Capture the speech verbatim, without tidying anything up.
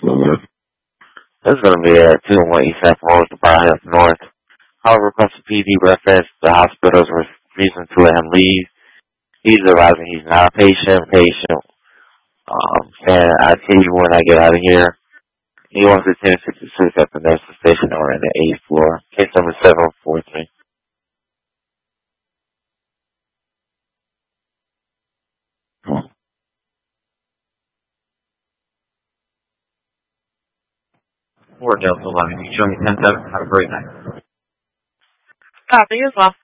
This is going to be a two oh one East Saffron Road, the Bar Hills North. However, requested P D reference. The hospital's refusing to let him leave. He's arriving. He's not a patient. Patient. Um, and I'll tell you when I get out of here. He wants to attend sixty-six at the nursing station or in the eighth floor. Case number seven four three. Four Delta eleven. You show me ten seven. Have a great night. Copy as well.